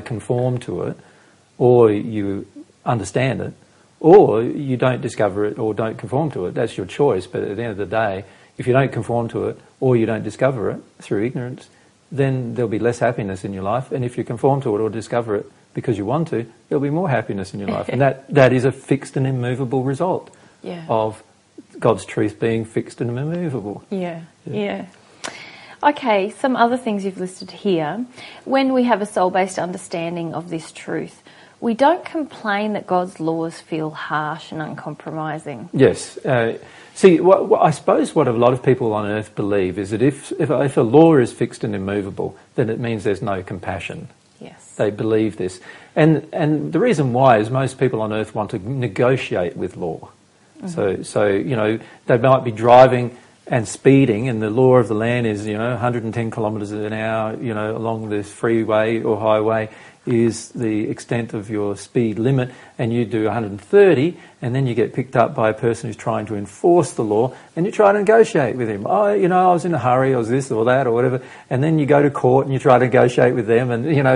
conform to it, or you understand it, or you don't discover it or don't conform to it. That's your choice. But at the end of the day, if you don't conform to it or you don't discover it through ignorance, then there'll be less happiness in your life. And if you conform to it or discover it because you want to, there'll be more happiness in your life. And that is a fixed and immovable result of God's truth being fixed and immovable. Yeah. Okay, some other things you've listed here. When we have a soul-based understanding of this truth, we don't complain that God's laws feel harsh and uncompromising. Yes. See, I suppose what a lot of people on earth believe is that if a law is fixed and immovable, then it means there's no compassion. Yes. They believe this. And the reason why is most people on earth want to negotiate with law. Mm-hmm. So you know, they might be driving and speeding, and the law of the land is, 110 kilometres an hour, along this freeway or highway is the extent of your speed limit, and you do 130, and then you get picked up by a person who's trying to enforce the law, and you try to negotiate with him. Oh, I was in a hurry, or this or that or whatever, and then you go to court and you try to negotiate with them,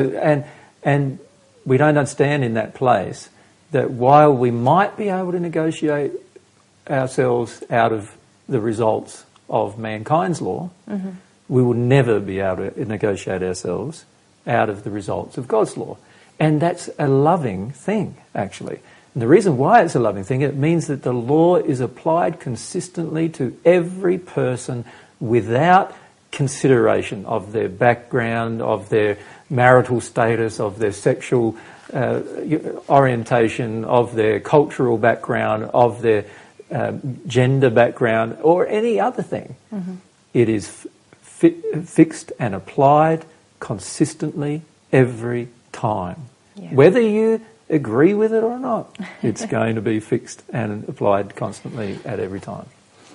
and we don't understand in that place that while we might be able to negotiate ourselves out of the results of mankind's law, we will never be able to negotiate ourselves out of the results of God's law. And that's a loving thing, actually. And the reason why it's a loving thing, it means that the law is applied consistently to every person without consideration of their background, of their marital status, of their sexual orientation, of their cultural background, of their gender background, or any other thing. It is fixed and applied consistently every time. Whether you agree with it or not, it's going to be fixed and applied constantly at every time.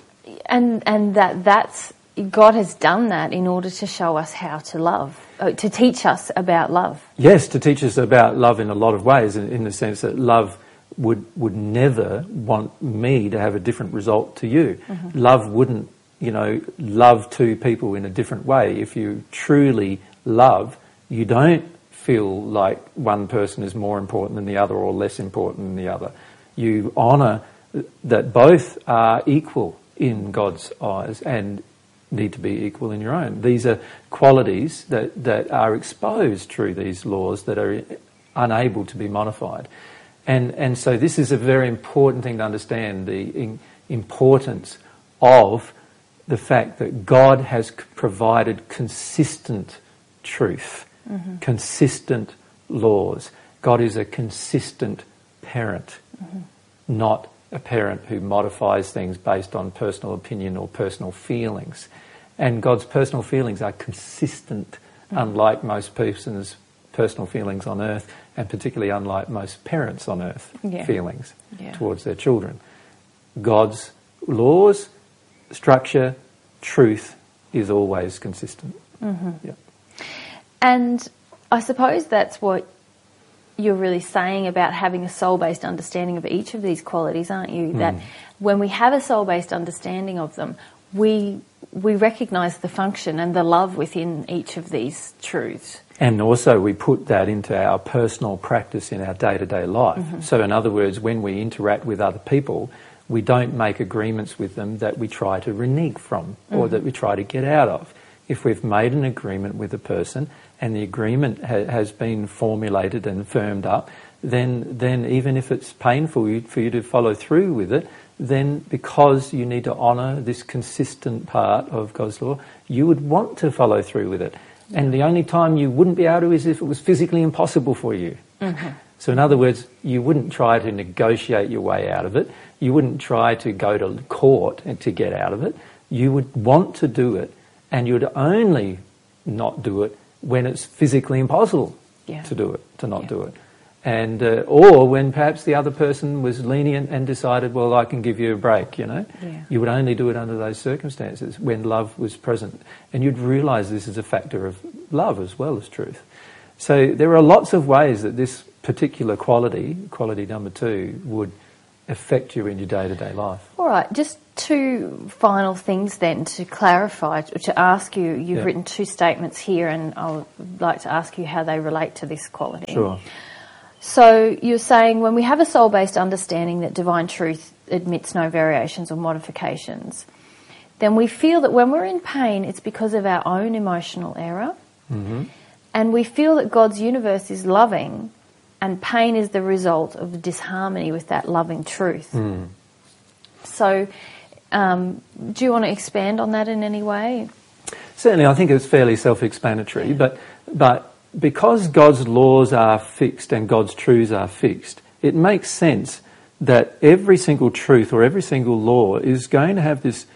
And that's God has done that in order to show us how to love, to teach us about love. Yes, to teach us about love in a lot of ways, in the sense that love would never want me to have a different result to you. Love wouldn't, love two people in a different way. If you truly love, you don't feel like one person is more important than the other or less important than the other. You honour that both are equal in God's eyes and need to be equal in your own. These are qualities that are exposed through these laws that are unable to be modified. And so this is a very important thing to understand, the importance of the fact that God has provided consistent truth, consistent laws. God is a consistent parent, not a parent who modifies things based on personal opinion or personal feelings. And God's personal feelings are consistent, unlike most person's personal feelings on earth, and particularly unlike most parents on earth feelings towards their children. God's laws, structure, truth is always consistent. And I suppose that's what you're really saying about having a soul-based understanding of each of these qualities, aren't you? That when we have a soul-based understanding of them, we recognise the function and the love within each of these truths. And also we put that into our personal practice in our day-to-day life. So in other words, when we interact with other people, we don't make agreements with them that we try to renege from or that we try to get out of. If we've made an agreement with a person and the agreement has been formulated and firmed up, then even if it's painful for you to follow through with it, then because you need to honour this consistent part of God's law, you would want to follow through with it. And the only time you wouldn't be able to is if it was physically impossible for you. So in other words, you wouldn't try to negotiate your way out of it. You wouldn't try to go to court to get out of it. You would want to do it, and you would only not do it when it's physically impossible to do it, to not do it. And or when perhaps the other person was lenient and decided, well, I can give you a break, You would only do it under those circumstances when love was present. And you'd realise this is a factor of love as well as truth. So there are lots of ways that this particular quality number 2, would affect you in your day-to-day life. All right, just two final things then to clarify, to ask you. You've written two statements here, and I would like to ask you how they relate to this quality. Sure. So you're saying when we have a soul-based understanding that divine truth admits no variations or modifications, then we feel that when we're in pain, it's because of our own emotional error, and we feel that God's universe is loving, and pain is the result of the disharmony with that loving truth. So do you want to expand on that in any way? Certainly, I think it's fairly self-explanatory, but because God's laws are fixed and God's truths are fixed, it makes sense that every single truth or every single law is going to have this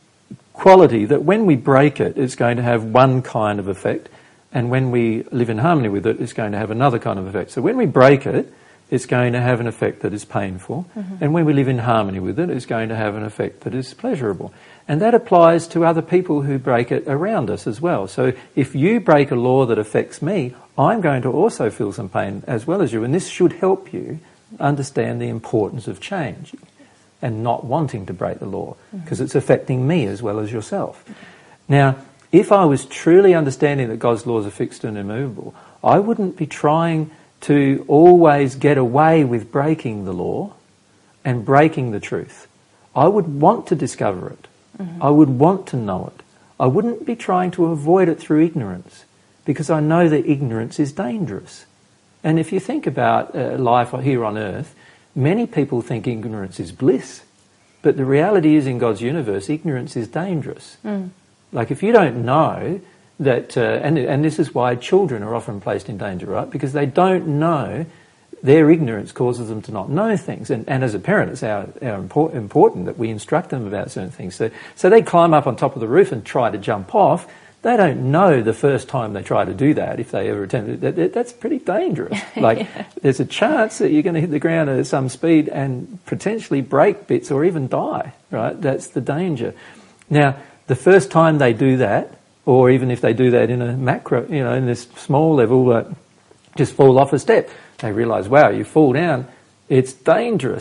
quality that when we break it, it's going to have one kind of effect, and when we live in harmony with it, it's going to have another kind of effect. So when we break it, it's going to have an effect that is painful, and when we live in harmony with it, it's going to have an effect that is pleasurable. And that applies to other people who break it around us as well. So if you break a law that affects me, I'm going to also feel some pain as well as you, and this should help you understand the importance of change and not wanting to break the law, because it's affecting me as well as yourself. Now, if I was truly understanding that God's laws are fixed and immovable, I wouldn't be trying to always get away with breaking the law and breaking the truth. I would want to discover it. I would want to know it. I wouldn't be trying to avoid it through ignorance, because I know that ignorance is dangerous. And if you think about life here on earth, many people think ignorance is bliss, but the reality is in God's universe, ignorance is dangerous. Like if you don't know that, and this is why children are often placed in danger, right? Because they don't know, their ignorance causes them to not know things. And as a parent, it's important that we instruct them about certain things. So they climb up on top of the roof and try to jump off. They don't know the first time they try to do that, if they ever attempt it, that's pretty dangerous. Like there's a chance that you're going to hit the ground at some speed and potentially break bits or even die, right? That's the danger. Now, the first time they do that, or even if they do that in a macro, in this small level, just fall off a step, they realise, wow, you fall down, it's dangerous.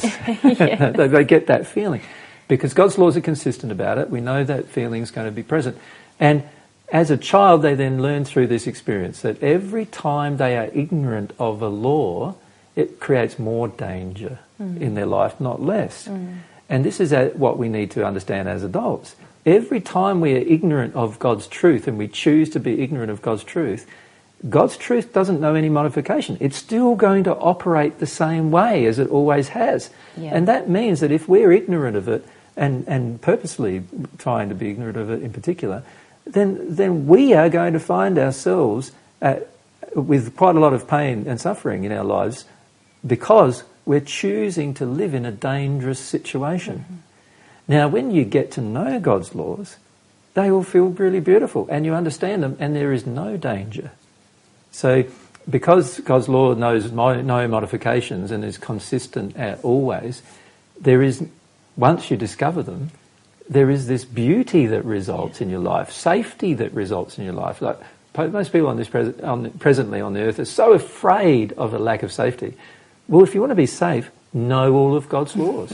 They get that feeling. Because God's laws are consistent about it, we know that feeling's going to be present. And as a child, they then learn through this experience that every time they are ignorant of a law, it creates more danger in their life, not less. And this is what we need to understand as adults. Every time we are ignorant of God's truth and we choose to be ignorant of God's truth doesn't know any modification. It's still going to operate the same way as it always has. Yeah. And that means that if we're ignorant of it, and purposely trying to be ignorant of it in particular, then we are going to find ourselves with quite a lot of pain and suffering in our lives because we're choosing to live in a dangerous situation. Now, when you get to know God's laws, they will feel really beautiful and you understand them and there is no danger. So because God's law knows no modifications and is consistent always, once you discover them, there is this beauty that results in your life, safety that results in your life. Like most people presently on the earth are so afraid of a lack of safety. Well, if you want to be safe, know all of God's laws.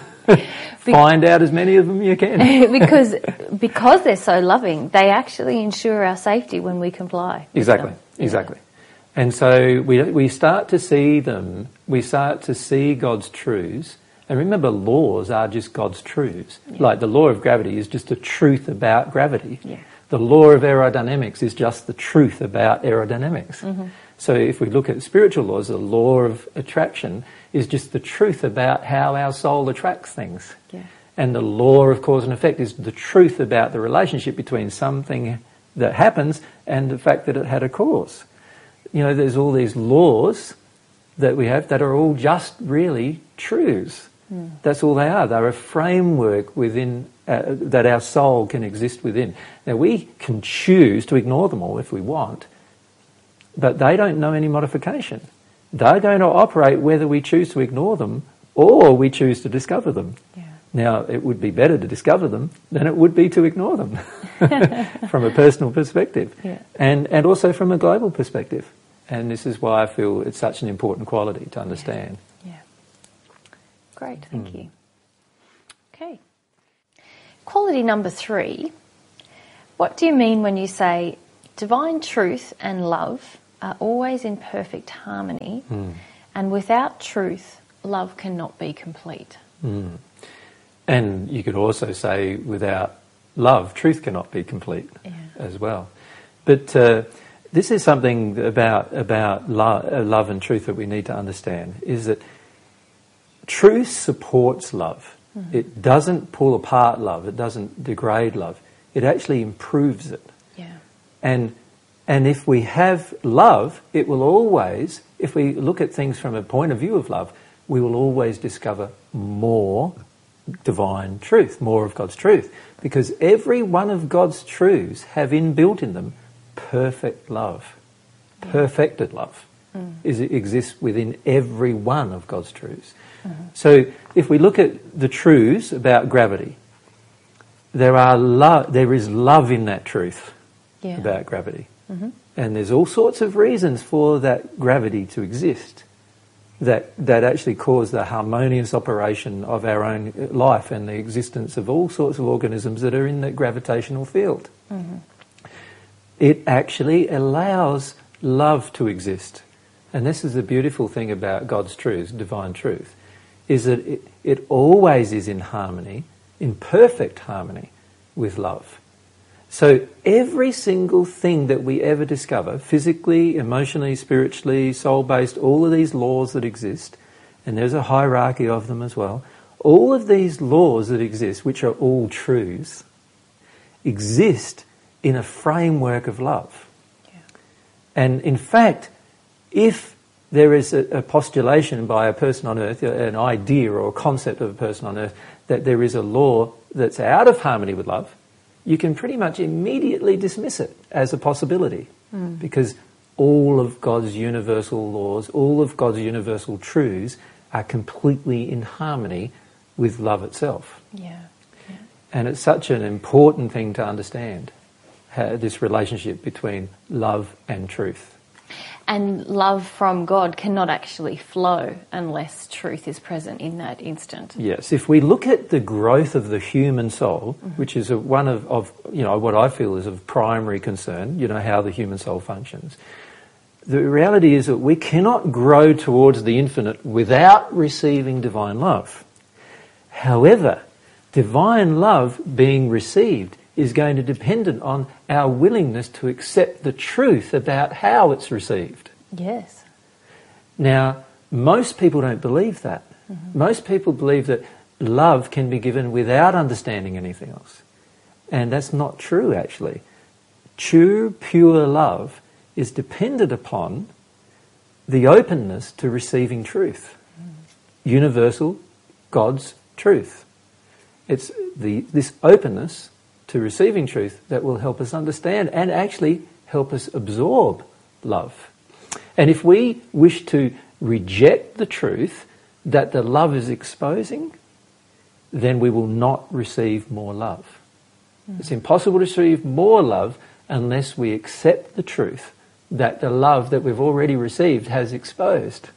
Find out as many of them you can. because they're so loving, they actually ensure our safety when we comply. Exactly. And so we start to see them, we start to see God's truths. And remember, laws are just God's truths. Yeah. Like the law of gravity is just a truth about gravity. Yeah. The law of aerodynamics is just the truth about aerodynamics. So if we look at spiritual laws, the law of attraction is just the truth about how our soul attracts things. Yeah. And the law of cause and effect is the truth about the relationship between something that happens and the fact that it had a cause. There's all these laws that we have that are all just really truths. That's all they are. They're a framework within that our soul can exist within. Now, we can choose to ignore them all if we want, but they don't know any modification. They're going to operate whether we choose to ignore them or we choose to discover them. Yeah. Now, it would be better to discover them than it would be to ignore them from a personal perspective and also from a global perspective. And this is why I feel it's such an important quality to understand. great. Thank you. Okay. Quality number 3. What do you mean when you say divine truth and love are always in perfect harmony, and without truth, love cannot be complete? And you could also say without love, truth cannot be complete as well. But this is something about love and truth that we need to understand, is that truth supports love. It doesn't pull apart love. It doesn't degrade love. It actually improves it. Yeah. And if we have love, it will always, if we look at things from a point of view of love, we will always discover more divine truth, more of God's truth. Because every one of God's truths have inbuilt in them perfect love. Perfected love exists within every one of God's truths. So if we look at the truths about gravity, there is love in that truth about gravity. And there's all sorts of reasons for that gravity to exist that actually cause the harmonious operation of our own life and the existence of all sorts of organisms that are in the gravitational field. It actually allows love to exist. And this is the beautiful thing about God's truth, divine truth, is that it always is in harmony, in perfect harmony with love. So every single thing that we ever discover, physically, emotionally, spiritually, soul-based, all of these laws that exist, and there's a hierarchy of them as well, all of these laws that exist, which are all truths, exist in a framework of love. And in fact, if there is a postulation by a person on earth, an idea or a concept of a person on earth, that there is a law that's out of harmony with love, you can pretty much immediately dismiss it as a possibility, because all of God's universal laws, all of God's universal truths are completely in harmony with love itself. And it's such an important thing to understand, this relationship between love and truth. And love from God cannot actually flow unless truth is present in that instant. Yes, if we look at the growth of the human soul, which is one of what I feel is of primary concern, how the human soul functions, the reality is that we cannot grow towards the infinite without receiving divine love. However, divine love being received is going to depend on our willingness to accept the truth about how it's received. Yes. Now, most people don't believe that. Most people believe that love can be given without understanding anything else. And that's not true, actually. True, pure love is dependent upon the openness to receiving truth. Universal, God's truth. It's this openness to receiving truth that will help us understand and actually help us absorb love. And if we wish to reject the truth that the love is exposing, then we will not receive more love. It's impossible to receive more love unless we accept the truth that the love that we've already received has exposed.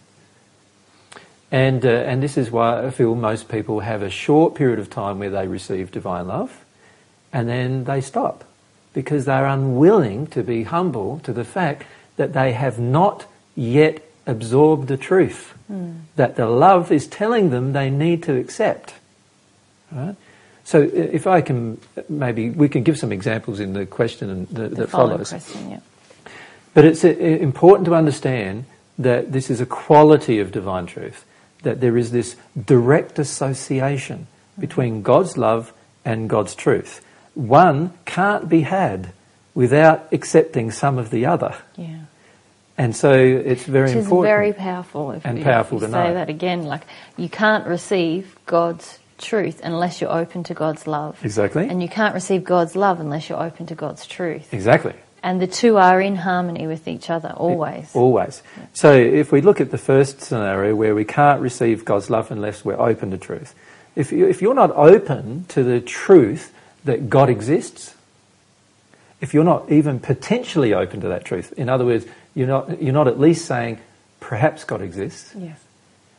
And this is why I feel most people have a short period of time where they receive divine love, and then they stop because they're unwilling to be humble to the fact that they have not yet absorbed the truth that the love is telling them they need to accept. Right? So if I can, maybe we can give some examples in the question that follows. Question, yeah. But it's important to understand that this is a quality of divine truth, that there is this direct association between God's love and God's truth. One can't be had without accepting some of the other. Yeah. And so it's very important. Which is very powerful. If you to know. Say that again, like you can't receive God's truth unless you're open to God's love. Exactly. And you can't receive God's love unless you're open to God's truth. Exactly. And the two are in harmony with each other, always. Always. So if we look at the first scenario where we can't receive God's love unless we're open to truth, if you're not open to the truth that God exists, if you're not even potentially open to that truth, in other words, you're not at least saying, perhaps God exists, yes,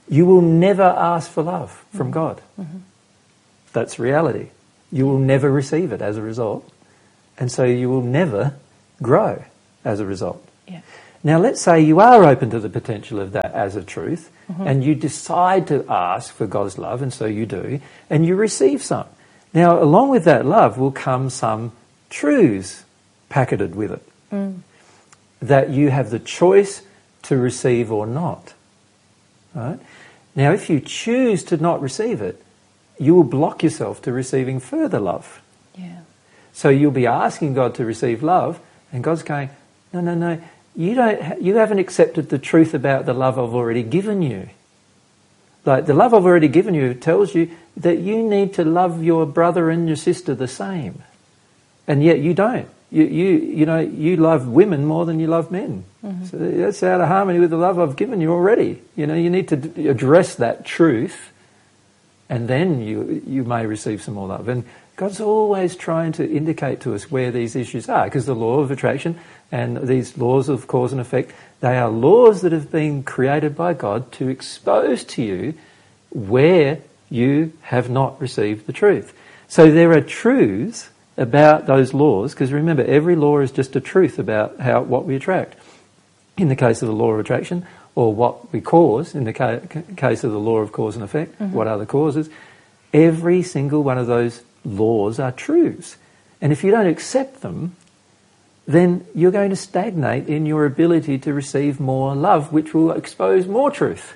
you will never ask for love from God. That's reality. You will never receive it as a result. And so you will never grow as a result. Yeah. Now let's say you are open to the potential of that as a truth, and you decide to ask for God's love, and so you do, and you receive some. Now along with that love will come some truths packeted with it, that you have the choice to receive or not. Right? Now if you choose to not receive it, you will block yourself to receiving further love. Yeah. So you'll be asking God to receive love, and God's going, no, you haven't accepted the truth about the love I've already given you. Like the love I've already given you tells you that you need to love your brother and your sister the same, and yet you don't. You love women more than you love men. So that's out of harmony with the love I've given you already. You need to address that truth, and then you may receive some more love. And God's always trying to indicate to us where these issues are, because the law of attraction and these laws of cause and effect, they are laws that have been created by God to expose to you where you have not received the truth. So there are truths about those laws, because remember, every law is just a truth about what we attract. In the case of the law of attraction, or what we cause, in the case of the law of cause and effect, what are the causes? Every single one of those laws are truths. And if you don't accept them, then you're going to stagnate in your ability to receive more love, which will expose more truth.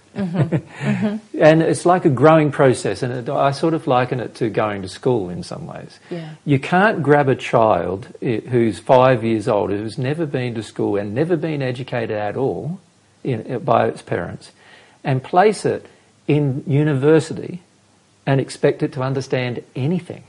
And it's like a growing process, and I sort of liken it to going to school in some ways. Yeah. You can't grab a child who's 5 years old, who's never been to school and never been educated at all by its parents, and place it in university and expect it to understand anything.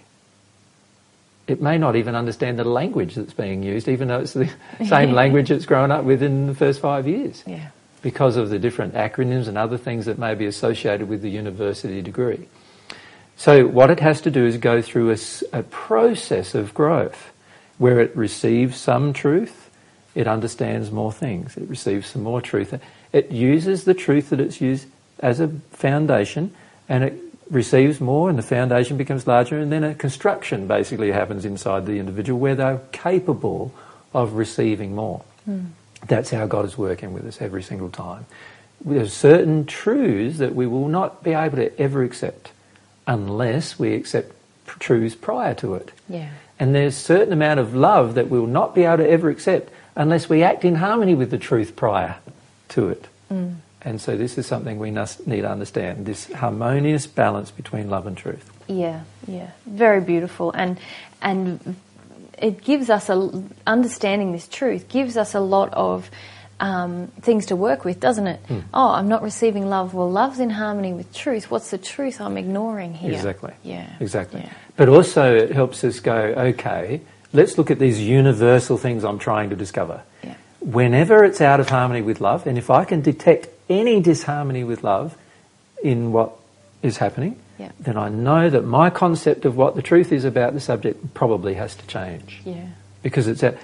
It may not even understand the language that's being used, even though it's the same language it's grown up with in the first 5 years, because of the different acronyms and other things that may be associated with the university degree. So what it has to do is go through a process of growth where it receives some truth, it understands more things, it receives some more truth. It uses the truth that it's used as a foundation, and it receives more, and the foundation becomes larger, and then a construction basically happens inside the individual where they're capable of receiving more. That's how God is working with us every single time. There's certain truths that we will not be able to ever accept unless we accept truths prior to it. Yeah. And there's a certain amount of love that we will not be able to ever accept unless we act in harmony with the truth prior to it. And so this is something we need to understand, this harmonious balance between love and truth. Yeah, very beautiful, and it gives us understanding this truth gives us a lot of things to work with, doesn't it? Oh, I'm not receiving love. Well, love's in harmony with truth. What's the truth I'm ignoring here? Exactly. Yeah. Exactly. Yeah. But also it helps us go, okay, let's look at these universal things I'm trying to discover. Yeah. Whenever it's out of harmony with love, and if I can detect any disharmony with love in what is happening, then I know that my concept of what the truth is about the subject probably has to change. Yeah. Because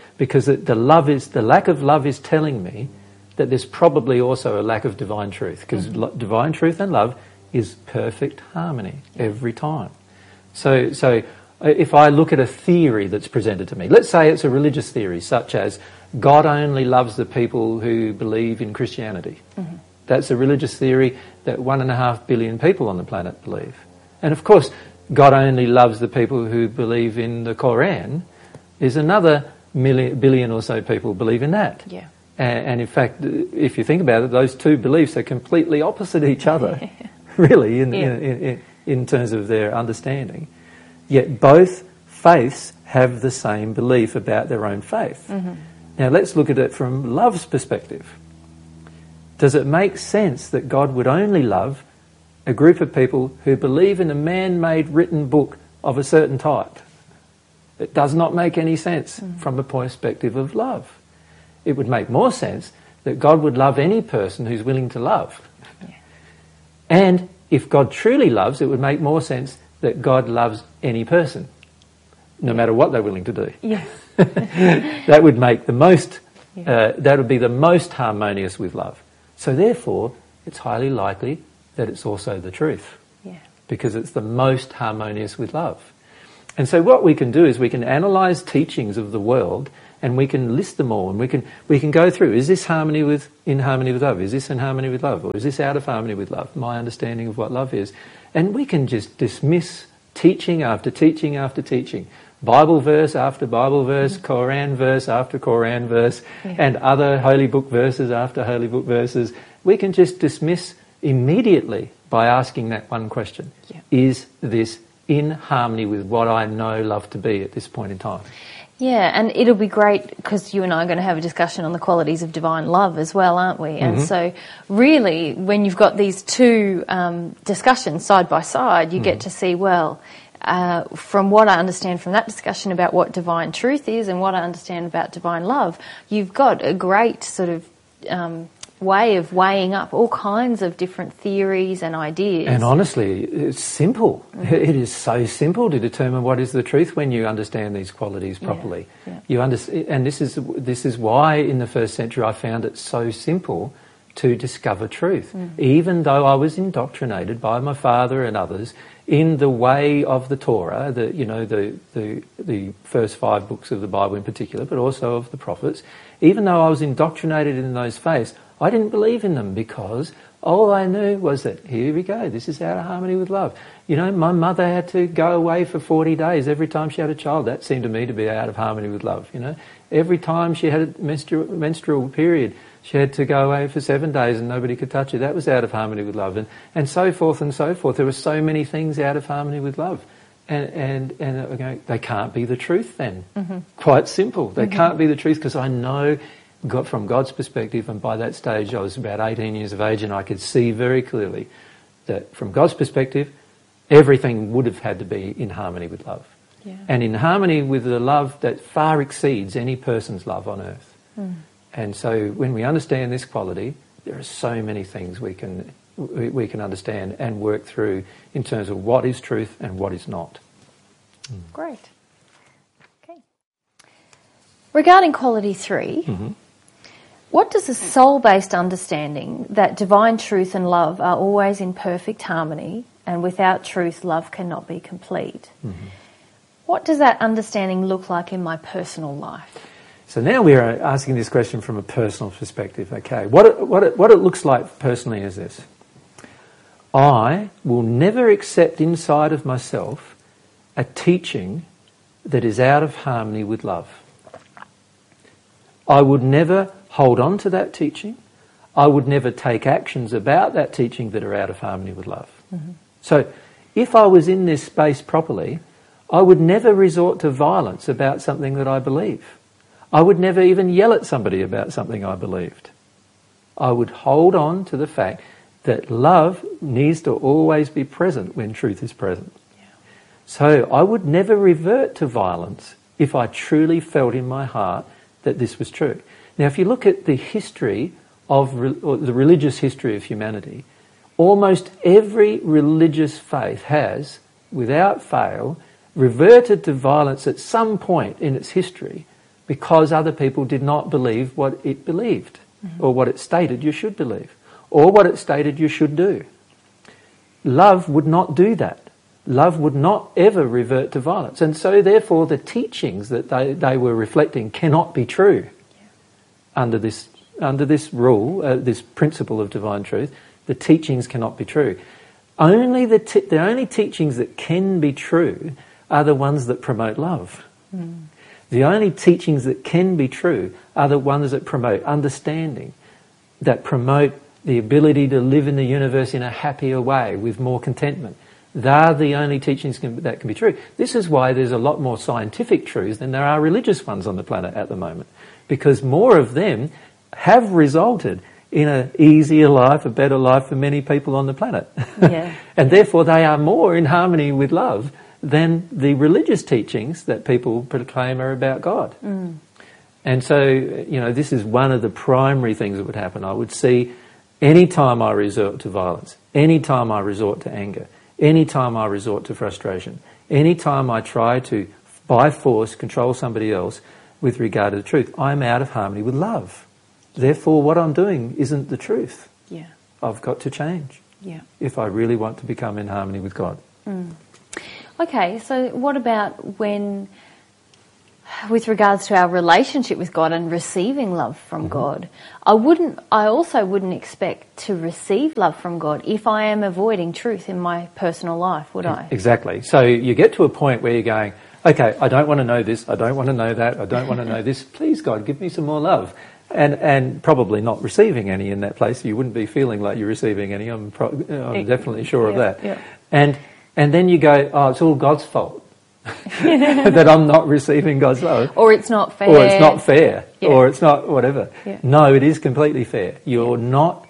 the lack of love is telling me that there's probably also a lack of divine truth, because divine truth and love is perfect harmony every time. So if I look at a theory that's presented to me, let's say it's a religious theory such as God only loves the people who believe in Christianity. That's a religious theory that 1.5 billion people on the planet believe. And of course, God only loves the people who believe in the Quran. There's another billion or so people believe in that. Yeah. And in fact, if you think about it, those two beliefs are completely opposite each other, really, in terms of their understanding. Yet both faiths have the same belief about their own faith. Now let's look at it from love's perspective. Does it make sense that God would only love a group of people who believe in a man-made written book of a certain type? It does not make any sense from the perspective of love. It would make more sense that God would love any person who's willing to love. Yeah. And if God truly loves, it would make more sense that God loves any person, no matter what they're willing to do. Yeah. That would make that would be the most harmonious with love. So therefore, it's highly likely that it's also the truth. Yeah. Because it's the most harmonious with love. And so what we can do is we can analyse teachings of the world, and we can list them all, and we can go through, is this in harmony with love? Is this in harmony with love? Or is this out of harmony with love? My understanding of what love is. And we can just dismiss teaching after teaching after teaching, Bible verse after Bible verse, Koran verse after Koran verse, and other holy book verses after holy book verses. We can just dismiss immediately by asking that one question. Yeah. Is this in harmony with what I know love to be at this point in time? Yeah, and it'll be great because you and I are going to have a discussion on the qualities of divine love as well, aren't we? And so really, when you've got these two discussions side by side, you get to see, well, from what I understand from that discussion about what divine truth is and what I understand about divine love, you've got a great sort of way of weighing up all kinds of different theories and ideas. And honestly, it's simple. It is so simple to determine what is the truth when you understand these qualities properly. Yeah. You understand, and this is why in the first century I found it so simple to discover truth, even though I was indoctrinated by my father and others in the way of the Torah, the first 5 books of the Bible in particular, but also of the prophets. Even though I was indoctrinated in those faiths, I didn't believe in them because all I knew was that, here we go, this is out of harmony with love. You know, my mother had to go away for 40 days every time she had a child. That seemed to me to be out of harmony with love, you know. Every time she had a menstrual period, she had to go away for 7 days and nobody could touch her. That was out of harmony with love. And so forth and so forth. There were so many things out of harmony with love. And they can't be the truth then. Quite simple. They can't be the truth because I know from God's perspective, and by that stage I was about 18 years of age, and I could see very clearly that from God's perspective, everything would have had to be in harmony with love. Yeah. And in harmony with the love that far exceeds any person's love on earth. And so when we understand this quality, there are so many things we can understand and work through in terms of what is truth and what is not. Great. Okay. Regarding quality 3, what does a soul-based understanding that divine truth and love are always in perfect harmony, and without truth, love cannot be complete? What does that understanding look like in my personal life? So now we are asking this question from a personal perspective. Okay, what it looks like personally is this. I will never accept inside of myself a teaching that is out of harmony with love. I would never hold on to that teaching. I would never take actions about that teaching that are out of harmony with love. So if I was in this space properly, I would never resort to violence about something that I believe. I would never even yell at somebody about something I believed. I would hold on to the fact that love needs to always be present when truth is present. So I would never revert to violence if I truly felt in my heart that this was true. Now, if you look at the history of the religious history of humanity, almost every religious faith has, without fail, reverted to violence at some point in its history because other people did not believe what it believed, or what it stated you should believe, or what it stated you should do. Love would not do that. Love would not ever revert to violence. And so therefore the teachings that they were reflecting cannot be true. Under this rule, this principle of divine truth, the teachings cannot be true. Only the only teachings that can be true are the ones that promote love. The only teachings that can be true are the ones that promote understanding, that promote the ability to live in the universe in a happier way with more contentment. They're the only teachings that can be true. This is why there's a lot more scientific truths than there are religious ones on the planet at the moment, because more of them have resulted in an easier life, a better life for many people on the planet. And therefore they are more in harmony with love than the religious teachings that people proclaim are about God. And so, you know, this is one of the primary things that would happen. I would see any time I resort to violence, any time I resort to anger, any time I resort to frustration, any time I try to, by force, control somebody else with regard to the truth, I'm out of harmony with love. Therefore, what I'm doing isn't the truth. I've got to change. Yeah. if I really want to become in harmony with God. Okay, so what about when, with regards to our relationship with God and receiving love from God, I also wouldn't expect to receive love from God if I am avoiding truth in my personal life, would I? Exactly. So you get to a point where you're going, okay, I don't want to know this, I don't want to know that, I don't want to know this. Please, God, give me some more love. And probably not receiving any in that place. You wouldn't be feeling like you're receiving any. I'm definitely sure of that. Yeah. And then you go, oh, it's all God's fault that I'm not receiving God's love. Or it's not fair. Or it's not fair. Yeah. Or it's not whatever. Yeah. No, it is completely fair. You're not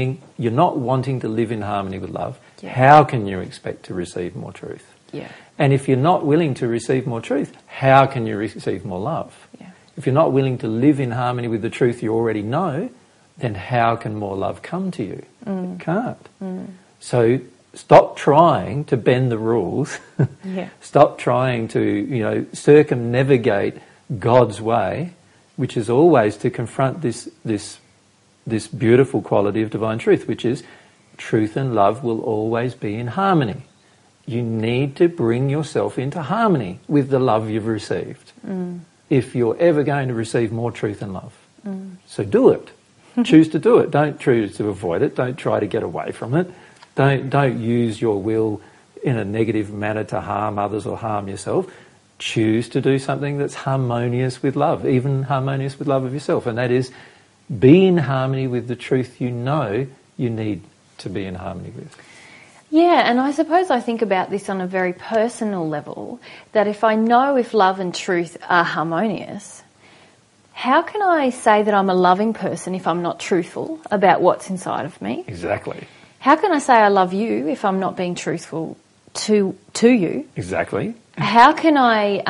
wanting to live in harmony with love. Yeah. How can you expect to receive more truth? Yeah. And if you're not willing to receive more truth, how can you receive more love? Yeah. If you're not willing to live in harmony with the truth you already know, then how can more love come to you? It can't. So stop trying to bend the rules. Yeah. Stop trying to, circumnavigate God's way, which is always to confront this beautiful quality of divine truth, which is truth and love will always be in harmony. You need to bring yourself into harmony with the love you've received if you're ever going to receive more truth and love. So do it. Choose to do it. Don't choose to avoid it. Don't try to get away from it. Don't use your will in a negative manner to harm others or harm yourself. Choose to do something that's harmonious with love, even harmonious with love of yourself. And that is, be in harmony with the truth you know you need to be in harmony with. Yeah, and I suppose I think about this on a very personal level, that if I know if love and truth are harmonious, how can I say that I'm a loving person if I'm not truthful about what's inside of me? Exactly. How can I say I love you if I'm not being truthful to you? Exactly. How can I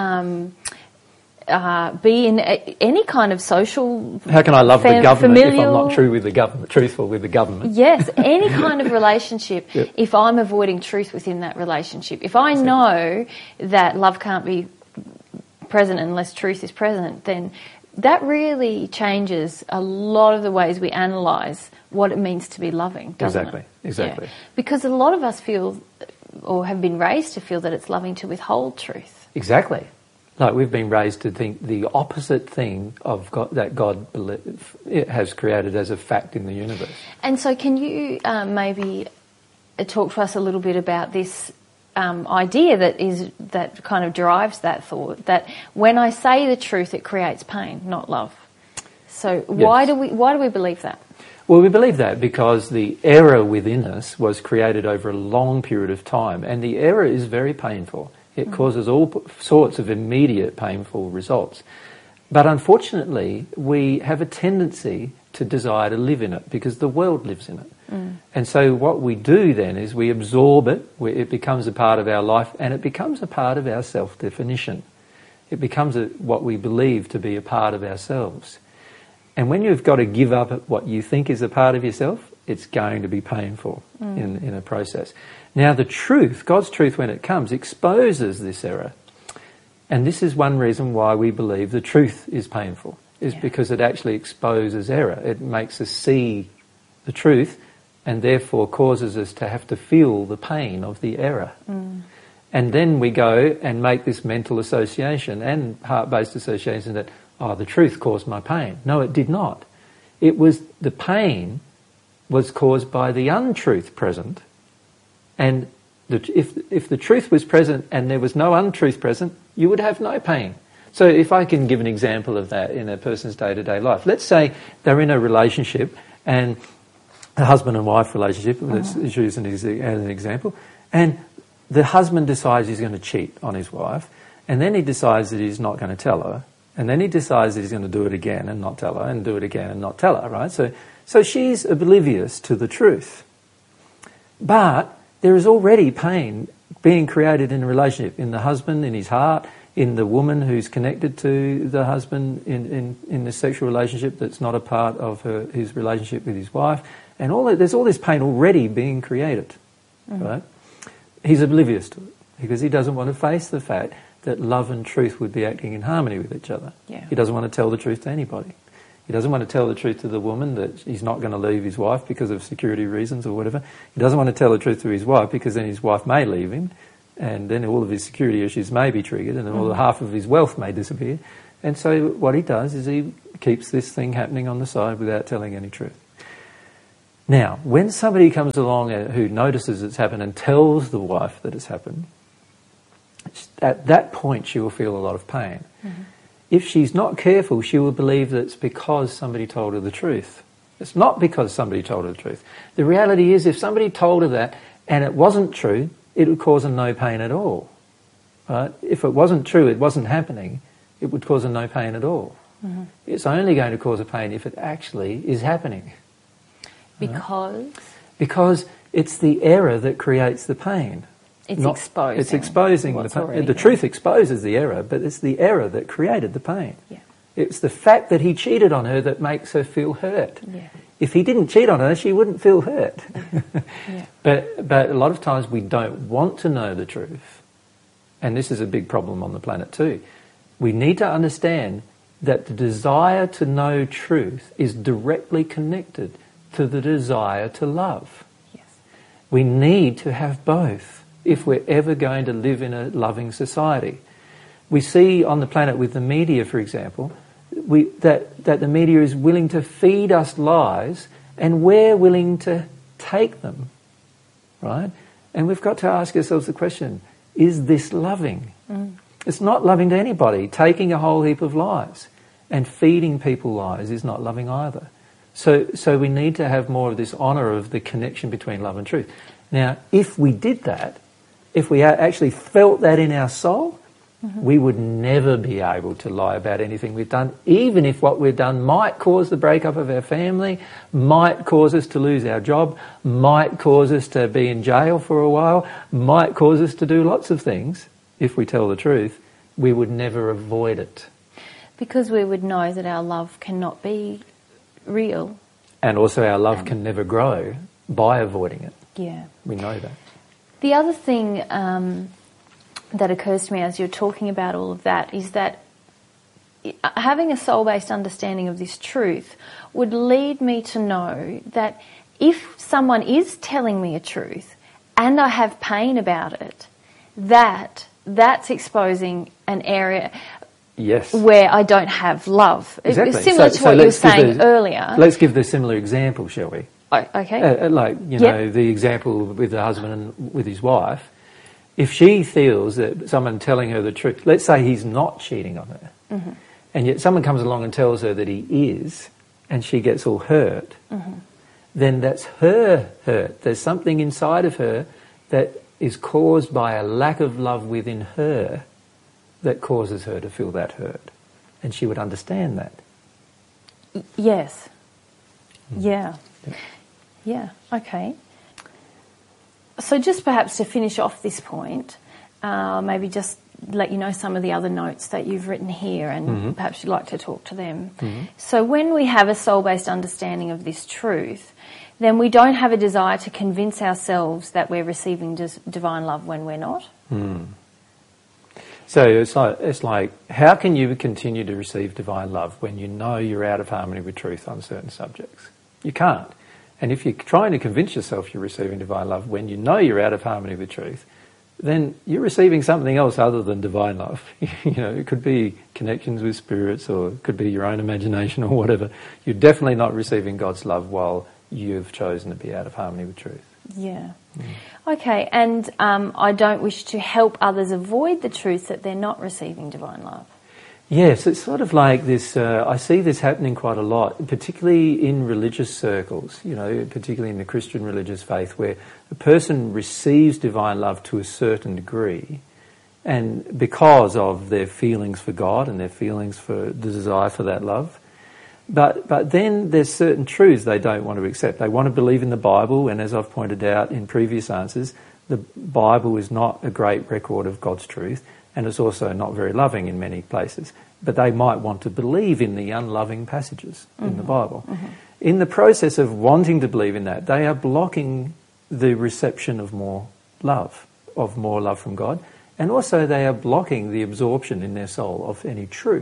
be in any kind of social... How can I love the government familial, if I'm not truthful with the government? Yes, any kind of relationship, Yep. if I'm avoiding truth within that relationship. If I know that love can't be present unless truth is present, then that really changes a lot of the ways we analyse what it means to be loving, doesn't it? Exactly. Yeah. Because a lot of us feel, or have been raised to feel, that it's loving to withhold truth. Exactly. Like we've been raised to think the opposite thing of God, that God has created as a fact in the universe. And so can you maybe talk to us a little bit about this idea that kind of drives that thought, that when I say the truth it creates pain, not love. So why do we believe that? Well, we believe that because the error within us was created over a long period of time, and the error is very painful. It causes all sorts of immediate painful results. But unfortunately, we have a tendency to desire to live in it because the world lives in it. And so what we do then is we absorb it, it becomes a part of our life, and it becomes a part of our self-definition. It becomes what we believe to be a part of ourselves. And when you've got to give up what you think is a part of yourself, it's going to be painful in a process. Now the truth, God's truth when it comes, exposes this error. And this is one reason why we believe the truth is painful, is because it actually exposes error. It makes us see the truth and therefore causes us to have to feel the pain of the error. And then we go and make this mental association and heart-based association that, the truth caused my pain. No, it did not. It was the pain was caused by the untruth present. And if the truth was present and there was no untruth present, you would have no pain. So if I can give an example of that in a person's day-to-day life. Let's say they're in a relationship, and a husband and wife relationship, let's use as an example, and the husband decides he's going to cheat on his wife, and then he decides that he's not going to tell her, and then he decides that he's going to do it again and not tell her, and do it again and not tell her, right? So she's oblivious to the truth. But there is already pain being created in a relationship, in the husband, in his heart, in the woman who's connected to the husband in the sexual relationship that's not a part of his relationship with his wife. And there's all this pain already being created, right? He's oblivious to it because he doesn't want to face the fact that love and truth would be acting in harmony with each other. Yeah. He doesn't want to tell the truth to anybody. He doesn't want to tell the truth to the woman that he's not going to leave his wife because of security reasons or whatever. He doesn't want to tell the truth to his wife because then his wife may leave him, and then all of his security issues may be triggered, and then all half of his wealth may disappear. And so what he does is he keeps this thing happening on the side without telling any truth. Now, when somebody comes along who notices it's happened and tells the wife that it's happened, at that point she will feel a lot of pain. If she's not careful, she will believe that it's because somebody told her the truth. It's not because somebody told her the truth. The reality is, if somebody told her that and it wasn't true, it would cause her no pain at all. Right? If it wasn't true, it wasn't happening, it would cause her no pain at all. It's only going to cause her pain if it actually is happening. Because? Because it's the error that creates the pain. It's exposing. It's exposing the pain. The truth exposes the error, but it's the error that created the pain. Yeah. It's the fact that he cheated on her that makes her feel hurt. Yeah. If he didn't cheat on her, she wouldn't feel hurt. Yeah. But a lot of times we don't want to know the truth. And this is a big problem on the planet too. We need to understand that the desire to know truth is directly connected to the desire to love. Yes. We need to have both if we're ever going to live in a loving society. We see on the planet with the media, for example, that the media is willing to feed us lies and we're willing to take them, right? And we've got to ask ourselves the question, is this loving? It's not loving to anybody. Taking a whole heap of lies and feeding people lies is not loving either. So we need to have more of this honour of the connection between love and truth. Now, if we did that, if we actually felt that in our soul, we would never be able to lie about anything we've done, even if what we've done might cause the breakup of our family, might cause us to lose our job, might cause us to be in jail for a while, might cause us to do lots of things. If we tell the truth, we would never avoid it. Because we would know that our love cannot be real. And also our love can never grow by avoiding it. Yeah. We know that. The other thing that occurs to me as you're talking about all of that is that having a soul-based understanding of this truth would lead me to know that if someone is telling me a truth and I have pain about it, that's exposing an area where I don't have love. Exactly. It's similar to what you were saying earlier. Let's give the similar example, shall we? Okay. The example with the husband and with his wife. If she feels that someone telling her the truth, let's say he's not cheating on her, and yet someone comes along and tells her that he is, and she gets all hurt, then that's her hurt. There's something inside of her that is caused by a lack of love within her that causes her to feel that hurt. And she would understand that. Yes. Yeah. Yeah, okay. So just perhaps to finish off this point, maybe just let you know some of the other notes that you've written here, and perhaps you'd like to talk to them. So when we have a soul-based understanding of this truth, then we don't have a desire to convince ourselves that we're receiving divine love when we're not. So it's like, how can you continue to receive divine love when you know you're out of harmony with truth on certain subjects? You can't. And if you're trying to convince yourself you're receiving divine love when you know you're out of harmony with truth, then you're receiving something else other than divine love. It could be connections with spirits, or it could be your own imagination or whatever. You're definitely not receiving God's love while you've chosen to be out of harmony with truth. Yeah. Okay, and I don't wish to help others avoid the truth that they're not receiving divine love. Yes, it's sort of like this, I see this happening quite a lot, particularly in religious circles, particularly in the Christian religious faith, where a person receives divine love to a certain degree, and because of their feelings for God and their feelings for the desire for that love. But then there's certain truths they don't want to accept. They want to believe in the Bible, and as I've pointed out in previous answers, the Bible is not a great record of God's truth, and it's also not very loving in many places. But they might want to believe in the unloving passages in the Bible. In the process of wanting to believe in that, they are blocking the reception of more love from God, and also they are blocking the absorption in their soul of any truth.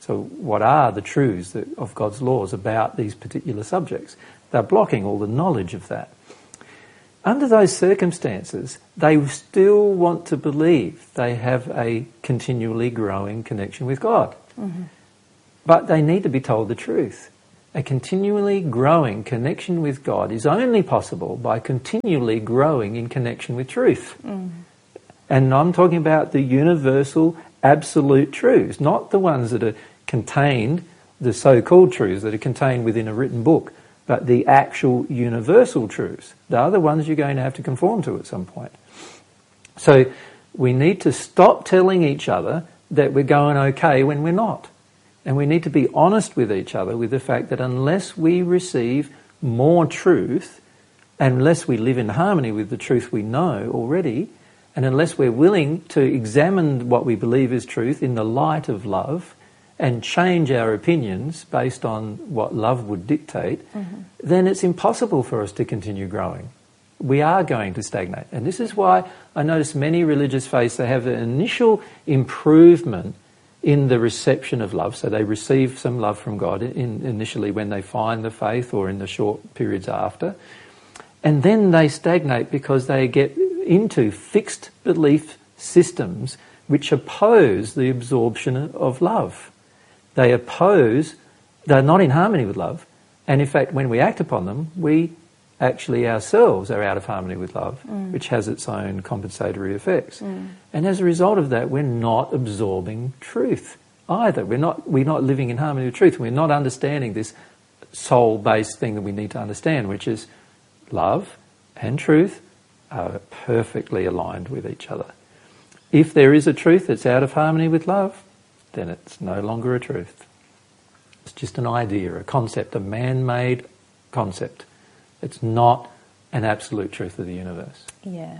So what are the truths of God's laws about these particular subjects? They're blocking all the knowledge of that. Under those circumstances, they still want to believe they have a continually growing connection with God. Mm-hmm. But they need to be told the truth. A continually growing connection with God is only possible by continually growing in connection with truth. Mm. And I'm talking about the universal, absolute truths, not the ones that are contained, the so-called truths that are contained within a written book, but the actual universal truths. They are the ones you're going to have to conform to at some point. So we need to stop telling each other that we're going okay when we're not. And we need to be honest with each other with the fact that unless we receive more truth, and unless we live in harmony with the truth we know already, and unless we're willing to examine what we believe is truth in the light of love and change our opinions based on what love would dictate, then it's impossible for us to continue growing. We are going to stagnate. And this is why I notice many religious faiths, they have an initial improvement in the reception of love. So they receive some love from God initially when they find the faith or in the short periods after. And then they stagnate because they get into fixed belief systems which oppose the absorption of love. They're not in harmony with love. And in fact, when we act upon them, we actually ourselves are out of harmony with love, which has its own compensatory effects. And as a result of that, we're not absorbing truth either. We're not living in harmony with truth. We're not understanding this soul-based thing that we need to understand, which is love and truth are perfectly aligned with each other. If there is a truth that's out of harmony with love, then it's no longer a truth. It's just an idea, a concept, a man-made concept. It's not an absolute truth of the universe. Yeah.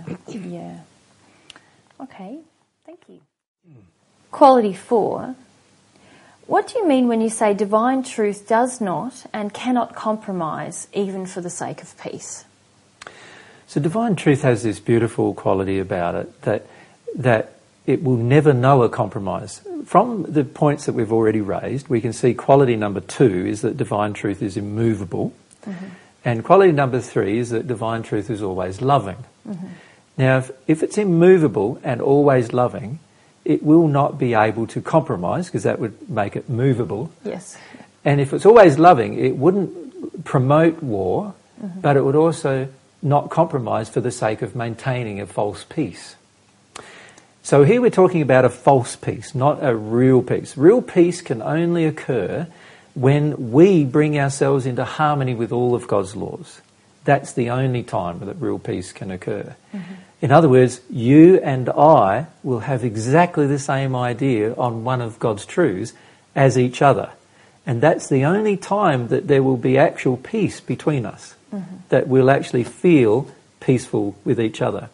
Okay, thank you. Quality 4. What do you mean when you say divine truth does not and cannot compromise even for the sake of peace? So divine truth has this beautiful quality about it that it will never know a compromise. From the points that we've already raised, we can see quality number 2 is that divine truth is immovable. Mm-hmm. And quality number 3 is that divine truth is always loving. Mm-hmm. Now, if it's immovable and always loving, it will not be able to compromise, because that would make it movable. Yes. And if it's always loving, it wouldn't promote war, but it would also not compromise for the sake of maintaining a false peace. So here we're talking about a false peace, not a real peace. Real peace can only occur when we bring ourselves into harmony with all of God's laws. That's the only time that real peace can occur. Mm-hmm. In other words, you and I will have exactly the same idea on one of God's truths as each other. And that's the only time that there will be actual peace between us, that we'll actually feel peaceful with each other.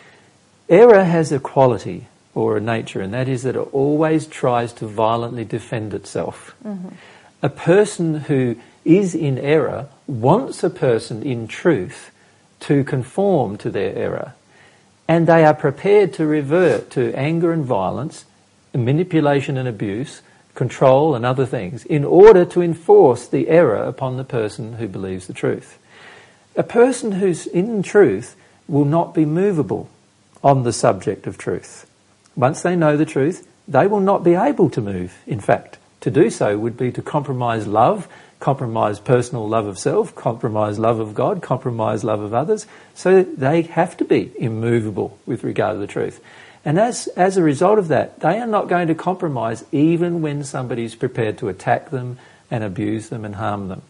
Error has a quality or a nature, and that is that it always tries to violently defend itself. Mm-hmm. A person who is in error wants a person in truth to conform to their error. And they are prepared to revert to anger and violence, manipulation and abuse, control and other things, in order to enforce the error upon the person who believes the truth. A person who's in truth will not be movable on the subject of truth. Once they know the truth, they will not be able to move, in fact. To do so would be to compromise love, compromise personal love of self, compromise love of God, compromise love of others. So they have to be immovable with regard to the truth. And as a result of that, they are not going to compromise even when somebody's prepared to attack them and abuse them and harm them.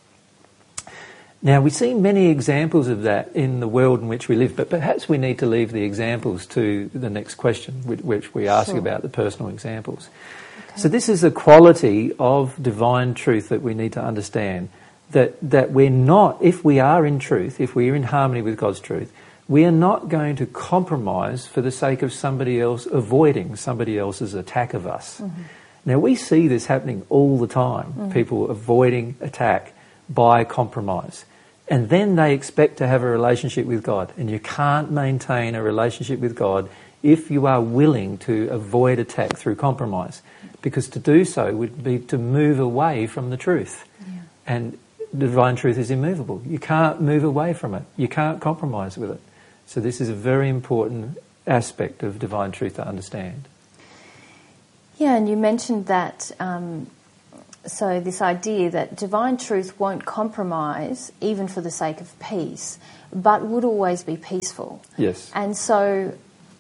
Now, we see many examples of that in the world in which we live, but perhaps we need to leave the examples to the next question, which we ask about, the personal examples. Okay. So this is a quality of divine truth that we need to understand, that we're not, if we are in truth, if we are in harmony with God's truth, we are not going to compromise for the sake of somebody else avoiding somebody else's attack of us. Mm-hmm. Now, we see this happening all the time, people avoiding attack by compromise. And then they expect to have a relationship with God. And you can't maintain a relationship with God if you are willing to avoid attack through compromise. Because to do so would be to move away from the truth. Yeah. And the divine truth is immovable. You can't move away from it. You can't compromise with it. So this is a very important aspect of divine truth to understand. Yeah, and you mentioned that, so this idea that divine truth won't compromise even for the sake of peace, but would always be peaceful. Yes. And so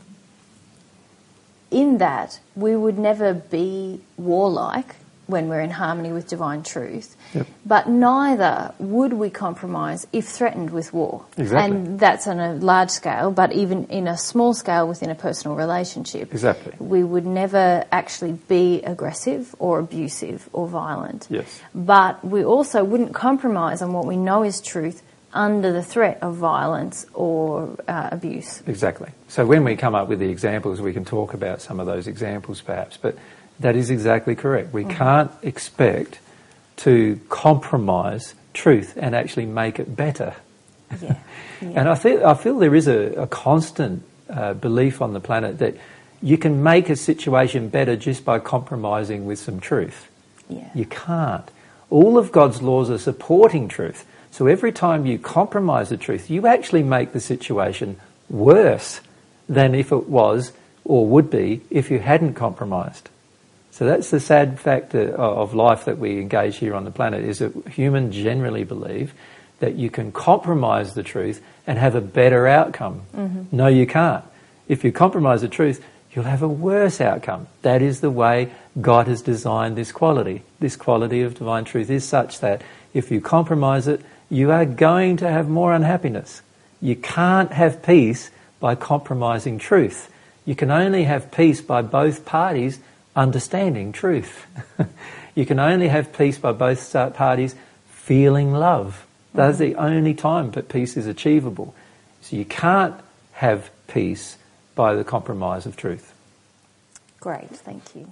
in that, we would never be warlike when we're in harmony with divine truth, yep. but neither would we compromise if threatened with war. Exactly. And that's on a large scale, but even in a small scale within a personal relationship. Exactly. We would never actually be aggressive or abusive or violent. Yes. But we also wouldn't compromise on what we know is truth under the threat of violence or abuse. Exactly. So when we come up with the examples, we can talk about some of those examples perhaps, but that is exactly correct. We can't expect to compromise truth and actually make it better. Yeah. Yeah. And I feel there is a constant belief on the planet that you can make a situation better just by compromising with some truth. Yeah. You can't. All of God's laws are supporting truth. So every time you compromise the truth, you actually make the situation worse than if it was or would be if you hadn't compromised. So that's the sad fact of life that we engage here on the planet, is that humans generally believe that you can compromise the truth and have a better outcome. Mm-hmm. No, you can't. If you compromise the truth, you'll have a worse outcome. That is the way God has designed this quality. This quality of divine truth is such that if you compromise it, you are going to have more unhappiness. You can't have peace by compromising truth. You can only have peace by both parties understanding truth. You can only have peace by both parties feeling love. That's the only time that peace is achievable. So you can't have peace by the compromise of truth. Great, thank you.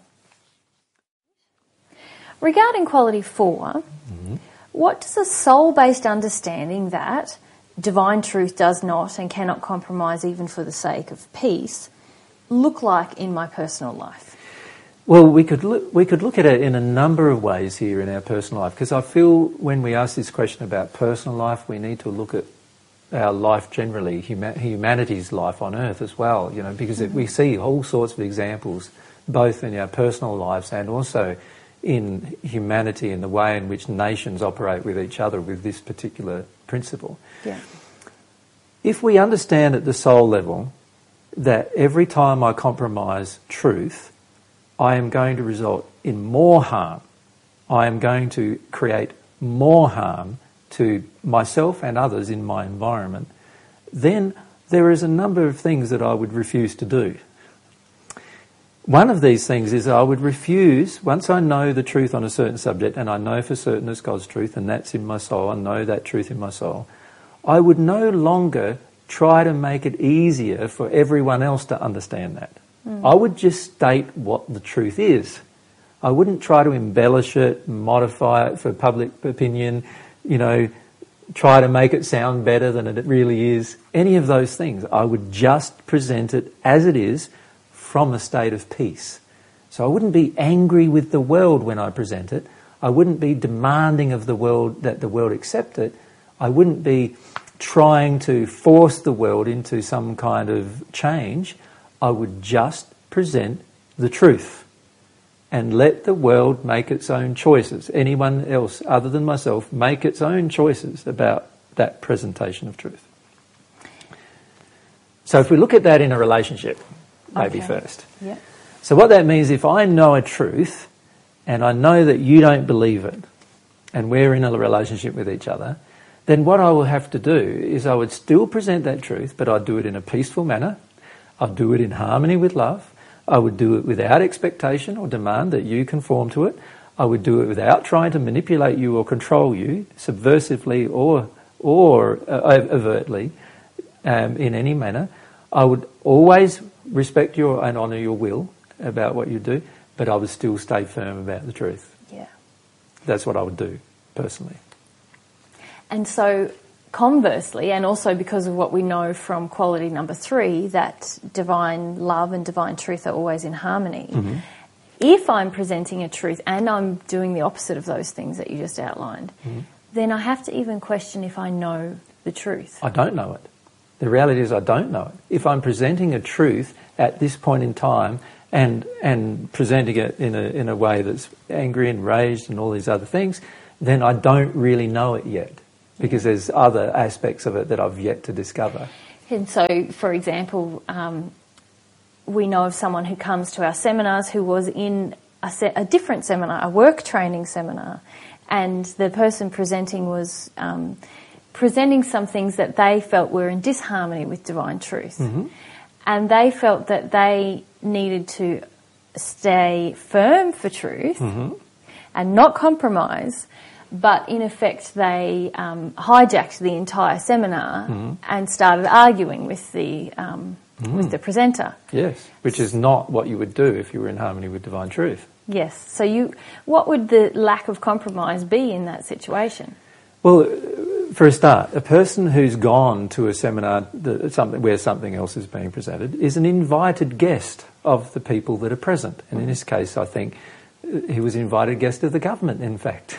Regarding quality 4, what does a soul-based understanding that divine truth does not and cannot compromise even for the sake of peace look like in my personal life? Well, we could look at it in a number of ways here in our personal life, because I feel when we ask this question about personal life, we need to look at our life generally, humanity's life on earth as well, you know, because we see all sorts of examples, both in our personal lives and also in humanity, in the way in which nations operate with each other with this particular principle. Yeah. If we understand at the soul level that every time I compromise truth, I am going to result in more harm. I am going to create more harm to myself and others in my environment. Then there is a number of things that I would refuse to do. One of these things is I would refuse, once I know the truth on a certain subject, and I know for certain it's God's truth, and that's in my soul, I know that truth in my soul, I would no longer try to make it easier for everyone else to understand that. I would just state what the truth is. I wouldn't try to embellish it, modify it for public opinion, you know, try to make it sound better than it really is. Any of those things. I would just present it as it is from a state of peace. So I wouldn't be angry with the world when I present it. I wouldn't be demanding of the world that the world accept it. I wouldn't be trying to force the world into some kind of change. I would just present the truth and let the world make its own choices. Anyone else other than myself make its own choices about that presentation of truth. So if we look at that in a relationship, maybe first. Yeah. So what that means, if I know a truth and I know that you don't believe it and we're in a relationship with each other, then what I will have to do is I would still present that truth, but I'd do it in a peaceful manner. I'd do it in harmony with love. I would do it without expectation or demand that you conform to it. I would do it without trying to manipulate you or control you, subversively or overtly, in any manner. I would always respect your and honour your will about what you do, but I would still stay firm about the truth. Yeah. That's what I would do, personally. And so conversely, and also because of what we know from quality number 3, that divine love and divine truth are always in harmony. Mm-hmm. If I'm presenting a truth and I'm doing the opposite of those things that you just outlined, then I have to even question if I know the truth. I don't know it. The reality is I don't know it. If I'm presenting a truth at this point in time and presenting it in a way that's angry and enraged and all these other things, then I don't really know it yet, because there's other aspects of it that I've yet to discover. And so, for example, we know of someone who comes to our seminars who was in a different seminar, a work training seminar, and the person presenting was presenting some things that they felt were in disharmony with divine truth. Mm-hmm. And they felt that they needed to stay firm for truth and not compromise, but in effect they hijacked the entire seminar and started arguing with the presenter. Yes, which is not what you would do if you were in harmony with divine truth. Yes. So what would the lack of compromise be in that situation? Well, for a start, a person who's gone to a seminar where something else is being presented is an invited guest of the people that are present. And in this case, I think he was an invited guest of the government, in fact,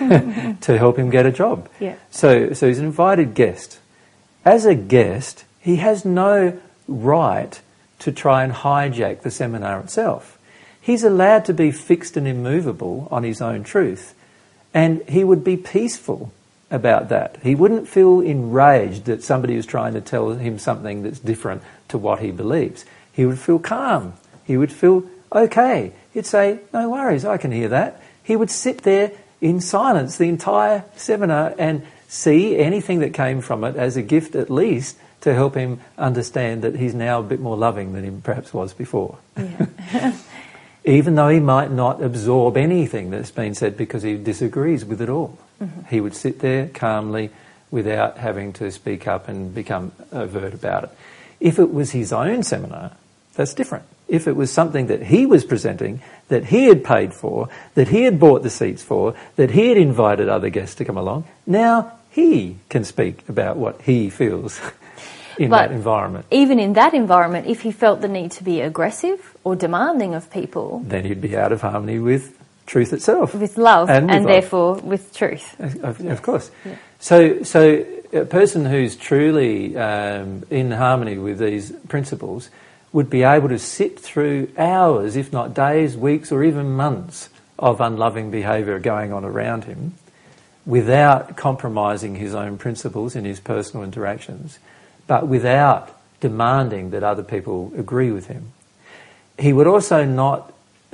to help him get a job. Yeah. So he's an invited guest. As a guest, he has no right to try and hijack the seminar itself. He's allowed to be fixed and immovable on his own truth, and he would be peaceful about that. He wouldn't feel enraged that somebody is trying to tell him something that's different to what he believes. He would feel calm. He would feel okay. He'd say, no worries, I can hear that. He would sit there in silence the entire seminar and see anything that came from it as a gift, at least, to help him understand that he's now a bit more loving than he perhaps was before. Yeah. Even though he might not absorb anything that's been said because he disagrees with it all. Mm-hmm. He would sit there calmly without having to speak up and become overt about it. If it was his own seminar, that's different. If it was something that he was presenting, that he had paid for, that he had bought the seats for, that he had invited other guests to come along, now he can speak about what he feels in that environment. Even in that environment, if he felt the need to be aggressive or demanding of people, then he'd be out of harmony with truth itself. With love, and love. Therefore with truth. Of course. Yeah. So a person who's truly in harmony with these principles would be able to sit through hours, if not days, weeks, or even months of unloving behaviour going on around him without compromising his own principles in his personal interactions, but without demanding that other people agree with him. He would also not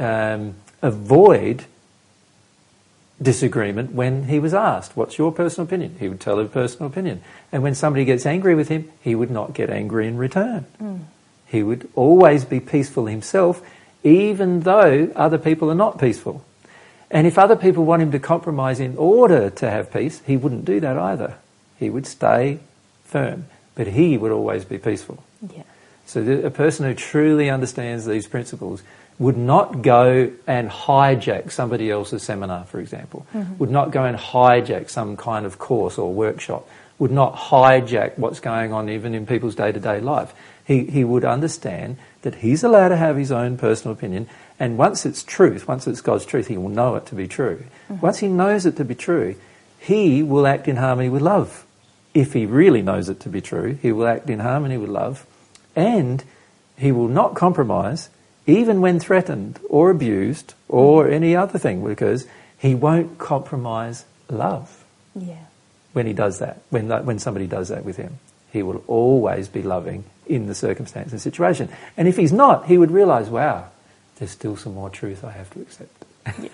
avoid disagreement when he was asked, what's your personal opinion? He would tell a personal opinion. And when somebody gets angry with him, he would not get angry in return. He would always be peaceful himself, even though other people are not peaceful. And if other people want him to compromise in order to have peace, he wouldn't do that either. He would stay firm, but he would always be peaceful. Yeah. So a person who truly understands these principles would not go and hijack somebody else's seminar, for example, would not go and hijack some kind of course or workshop, would not hijack what's going on even in people's day-to-day life. He would understand that he's allowed to have his own personal opinion, and once it's truth, once it's God's truth, he will know it to be true. Once he knows it to be true, he will act in harmony with love. If he really knows it to be true, he will act in harmony with love, and he will not compromise, even when threatened or abused or any other thing, because he won't compromise love. Yeah. When he does that, when somebody does that with him, he will always be loving in the circumstance and situation. And if he's not, he would realise, wow, there's still some more truth I have to accept.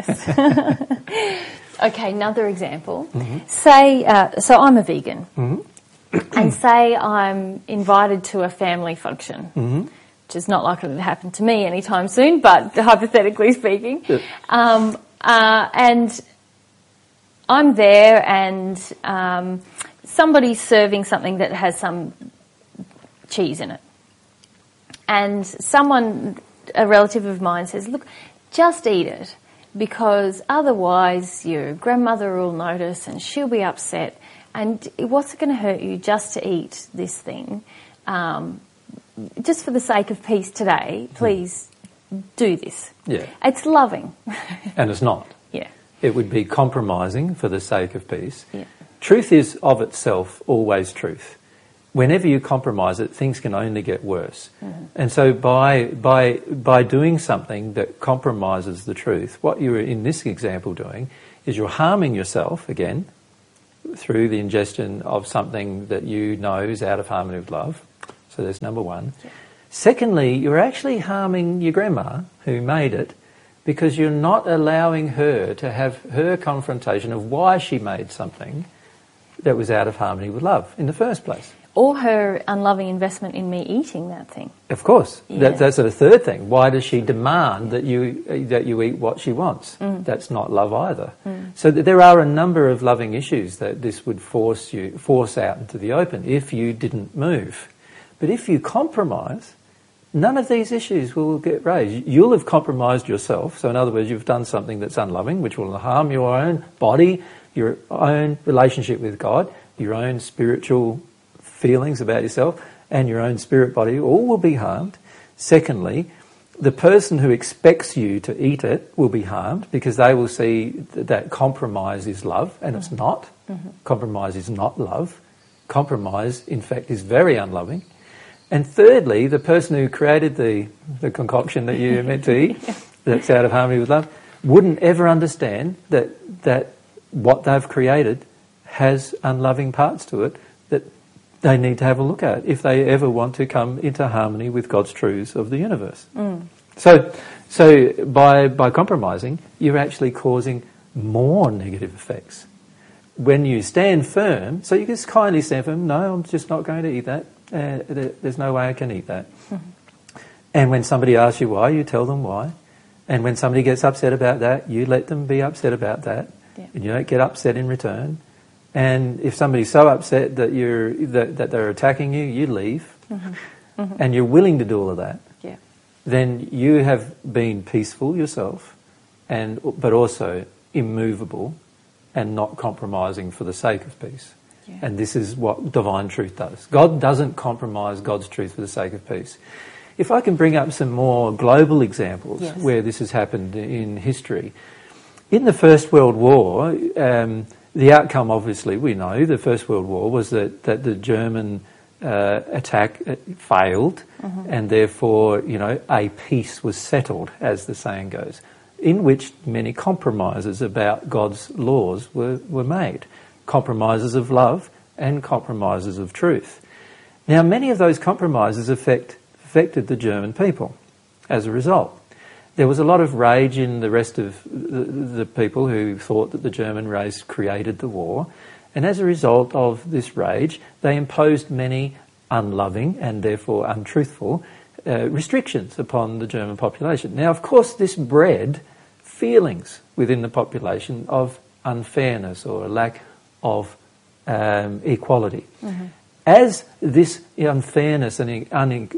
Yes. Okay, another example. Say, so I'm a vegan, and say I'm invited to a family function, which is not likely to happen to me anytime soon, but hypothetically speaking. Yeah. And I'm there, and somebody's serving something that has some cheese in it. And a relative of mine says, look, just eat it, because otherwise your grandmother will notice and she'll be upset, And what's it going to hurt you just to eat this thing? Just for the sake of peace today, please do this. Yeah. It's loving. And it's not. Yeah. It would be compromising for the sake of peace. Yeah. Truth is of itself always truth. Whenever you compromise it, things can only get worse. Mm-hmm. And so by doing something that compromises the truth, what you're in this example doing is you're harming yourself, again, through the ingestion of something that you know is out of harmony with love. So that's number one. Yeah. Secondly, you're actually harming your grandma who made it, because you're not allowing her to have her confrontation of why she made something that was out of harmony with love in the first place. Or her unloving investment in me eating that thing. Of course. Yeah. That's the third thing. Why does she demand that you eat what she wants? Mm. That's not love either. Mm. So there are a number of loving issues that this would force out into the open if you didn't move. But if you compromise, none of these issues will get raised. You'll have compromised yourself. So in other words, you've done something that's unloving, which will harm your own body, your own relationship with God, your own spiritual feelings about yourself, and your own spirit body all will be harmed. Secondly, the person who expects you to eat it will be harmed, because they will see that compromise is love, and it's not. Mm-hmm. Compromise is not love. Compromise, in fact, is very unloving. And thirdly, the person who created the concoction that you're meant to eat, that's out of harmony with love, wouldn't ever understand that what they've created has unloving parts to it that they need to have a look at if they ever want to come into harmony with God's truths of the universe. Mm. So by compromising, you're actually causing more negative effects. When you stand firm, so you just kindly stand firm, no, I'm just not going to eat that. There's no way I can eat that. Mm-hmm. And when somebody asks you why, you tell them why. And when somebody gets upset about that, you let them be upset about that. Yeah. And you don't get upset in return. And if somebody's so upset that that they're attacking you, you leave. Mm-hmm. Mm-hmm. And you're willing to do all of that. Yeah. Then you have been peaceful yourself, but also immovable and not compromising for the sake of peace. Yeah. And this is what divine truth does. God doesn't compromise God's truth for the sake of peace. If I can bring up some more global examples where this has happened in history. In the First World War, the outcome, obviously, we know, the First World War was that the German attack failed, mm-hmm. and therefore, a peace was settled, as the saying goes, in which many compromises about God's laws were made. Compromises of love and compromises of truth. Now, many of those compromises affected the German people as a result. There was a lot of rage in the rest of the people who thought that the German race created the war, and as a result of this rage, they imposed many unloving and therefore untruthful restrictions upon the German population. Now, of course, this bred feelings within the population of unfairness or a lack of equality. Mm-hmm. As this unfairness and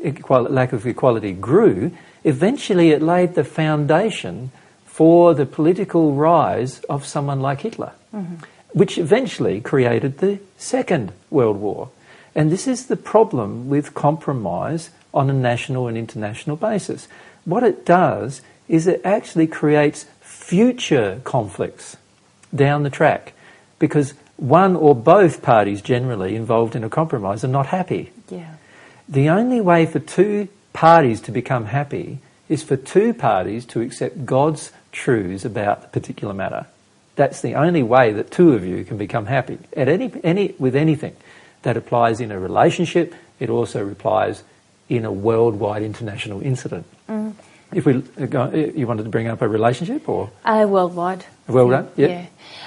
lack of equality grew, eventually it laid the foundation for the political rise of someone like Hitler, mm-hmm. which eventually created the Second World War. And this is the problem with compromise on a national and international basis. What it does is it actually creates future conflicts down the track, because one or both parties generally involved in a compromise are not happy. Yeah. The only way for two parties to become happy is for two parties to accept God's truths about the particular matter. That's the only way that two of you can become happy at with anything. That applies in a relationship. It also applies in a worldwide international incident. Mm. If you wanted to bring up a relationship or worldwide. Worldwide, yeah.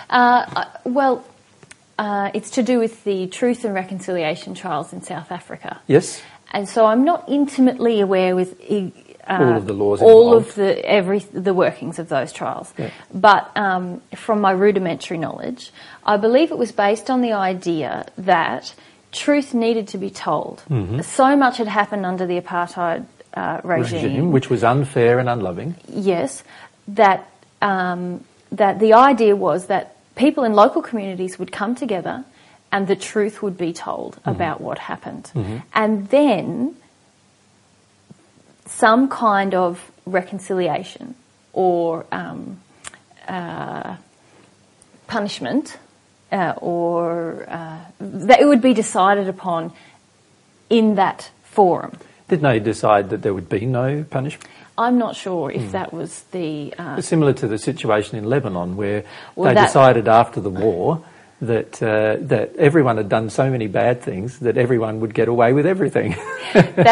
It's to do with the Truth and Reconciliation trials in South Africa. Yes. And so I'm not intimately aware with all of the laws, all of the workings of those trials. Yeah. But from my rudimentary knowledge, I believe it was based on the idea that truth needed to be told. Mm-hmm. So much had happened under the apartheid regime, which was unfair and unloving. Yes, that the idea was that people in local communities would come together and the truth would be told about what happened. And then some kind of reconciliation or punishment or that it would be decided upon in that forum. Didn't they decide that there would be no punishment? I'm not sure if that was the... Similar to the situation in Lebanon, where they decided after the war that that everyone had done so many bad things that everyone would get away with everything.